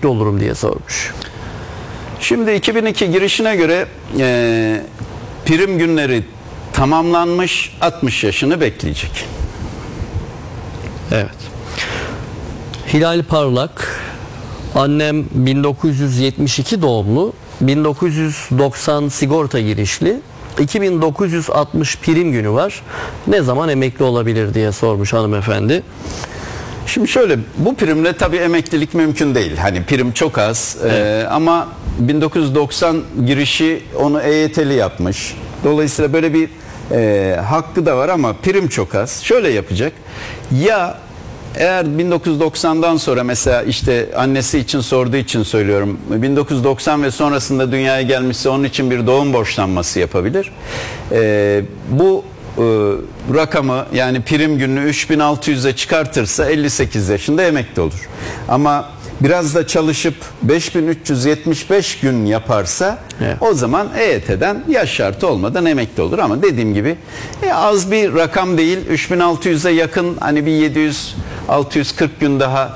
emekli olurum diye sormuş. Şimdi 2002 girişine göre prim günleri tamamlanmış, 60 yaşını bekleyecek. Evet. Hilal Parlak, annem 1972 doğumlu, 1990 sigorta girişli, 2960 prim günü var. Ne zaman emekli olabilir diye sormuş hanımefendi. Şimdi şöyle, bu primle tabii emeklilik mümkün değil. Hani prim çok az, ama 1990 girişi onu EYT'li yapmış. Dolayısıyla böyle bir hakkı da var ama prim çok az. Şöyle yapacak. Ya eğer 1990'dan sonra, mesela işte annesi için sorduğu için söylüyorum, 1990 ve sonrasında dünyaya gelmişse onun için bir doğum borçlanması yapabilir. Bu rakamı, yani prim gününü 3600'e çıkartırsa 58 yaşında emekli olur. Ama biraz da çalışıp 5375 gün yaparsa, evet, o zaman EYT'den yaş şartı olmadan emekli olur. Ama dediğim gibi az bir rakam değil, 3600'e yakın, hani bir 700-640 gün daha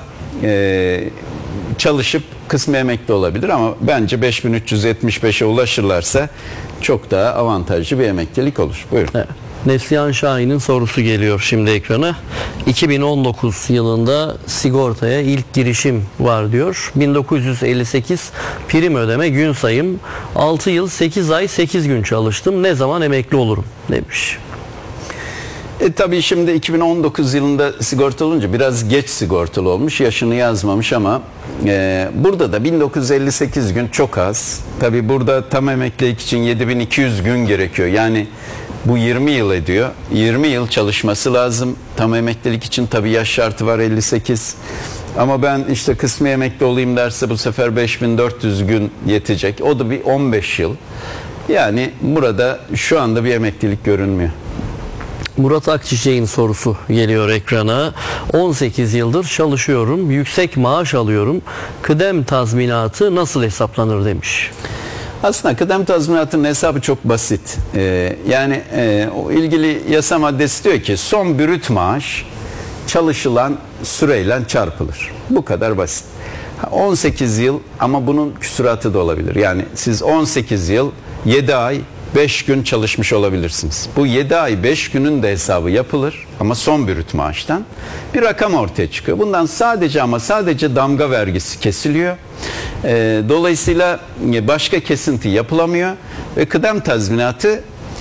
çalışıp kısmi emekli olabilir. Ama bence 5375'e ulaşırlarsa çok daha avantajlı bir emeklilik olur. Buyurun. Evet. Neslihan Şahin'in sorusu geliyor şimdi ekrana. 2019 yılında sigortaya ilk girişim var diyor. 1958 prim ödeme gün sayım. 6 yıl 8 ay 8 gün çalıştım. Ne zaman emekli olurum demiş. Tabii şimdi 2019 yılında sigorta olunca biraz geç sigortalı olmuş. Yaşını yazmamış ama burada da 1958 gün çok az. Tabii burada tam emeklilik için 7200 gün gerekiyor. Yani bu 20 yıl ediyor. 20 yıl çalışması lazım. Tam emeklilik için tabii yaş şartı var, 58. Ama ben işte kısmi emekli olayım derse bu sefer 5400 gün yetecek. O da bir 15 yıl. Yani burada şu anda bir emeklilik görünmüyor. Murat Akçiçek'in sorusu geliyor ekrana. 18 yıldır çalışıyorum, yüksek maaş alıyorum. Kıdem tazminatı nasıl hesaplanır demiş. Aslında kıdem tazminatının hesabı çok basit. Yani o ilgili yasa maddesi diyor ki son brüt maaş çalışılan süreyle çarpılır. Bu kadar basit. 18 yıl ama bunun küsuratı da olabilir. Yani siz 18 yıl 7 ay 5 gün çalışmış olabilirsiniz. Bu 7 ay 5 günün de hesabı yapılır ama son brüt maaştan bir rakam ortaya çıkıyor. Bundan sadece damga vergisi kesiliyor. Dolayısıyla başka kesinti yapılamıyor ve kıdem tazminatı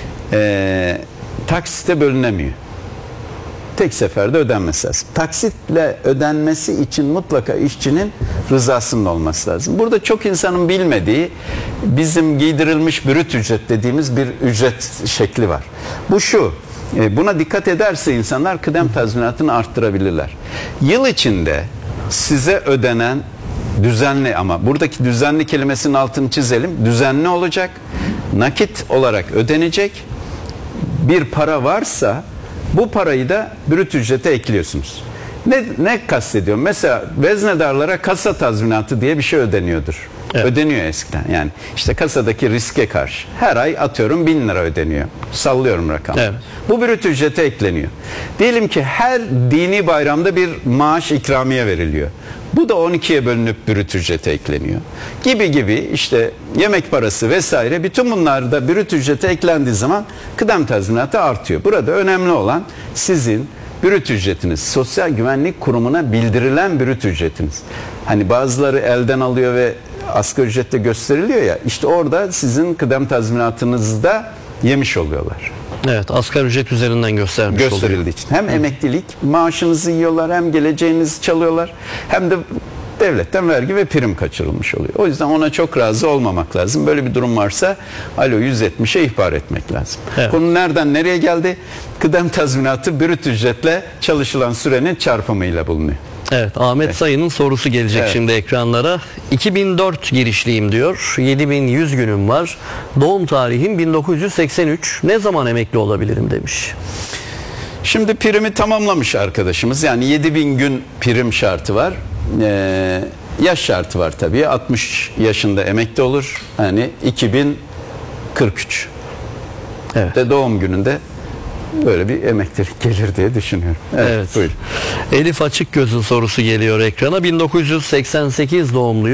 taksite bölünemiyor. Tek seferde ödenmesi lazım. Taksitle ödenmesi için mutlaka işçinin rızasının olması lazım. Burada çok insanın bilmediği, bizim giydirilmiş brüt ücret dediğimiz bir ücret şekli var. Bu şu: buna dikkat ederse insanlar kıdem tazminatını arttırabilirler. Yıl içinde size ödenen düzenli, ama buradaki düzenli kelimesinin altını çizelim. Düzenli olacak, nakit olarak ödenecek bir para varsa bu parayı da brüt ücrete ekliyorsunuz. Ne kastediyorum? Mesela veznedarlara kasa tazminatı diye bir şey ödeniyordur. Evet. Ödeniyor eskiden. Yani işte kasadaki riske karşı. Her ay atıyorum 1000 lira ödeniyor. Sallıyorum rakamı. Evet. Bu brüt ücrete ekleniyor. Diyelim ki her dini bayramda bir maaş ikramiye veriliyor. Bu da 12'ye bölünüp brüt ücrete ekleniyor. Gibi işte yemek parası vesaire, bütün bunlar da brüt ücrete eklendiği zaman kıdem tazminatı artıyor. Burada önemli olan sizin brüt ücretiniz. Sosyal Güvenlik Kurumu'na bildirilen brüt ücretiniz. Hani bazıları elden alıyor ve asgari ücrette gösteriliyor ya, işte orada sizin kıdem tazminatınızda yemiş oluyorlar. Evet, asgari ücret üzerinden gösterildiği için. Hem emeklilik maaşınızı yiyorlar, hem geleceğinizi çalıyorlar, hem de devletten vergi ve prim kaçırılmış oluyor. O yüzden ona çok razı olmamak lazım. Böyle bir durum varsa alo 170'e ihbar etmek lazım. Evet. Konu nereden nereye geldi? Kıdem tazminatı brüt ücretle çalışılan sürenin çarpımıyla bulunuyor. Evet, Ahmet Sayın'ın sorusu gelecek şimdi ekranlara. 2004 girişliyim diyor. 7100 günüm var. Doğum tarihim 1983. Ne zaman emekli olabilirim demiş. Şimdi primi tamamlamış arkadaşımız. Yani 7000 gün prim şartı var. Yaş şartı var tabii. 60 yaşında emekli olur. Yani 2043. Evet. De doğum gününde böyle bir emeklilik gelir diye düşünüyorum. Evet. Buyurun. Elif Açıkgöz'ün sorusu geliyor ekrana. 1988 doğumluyum.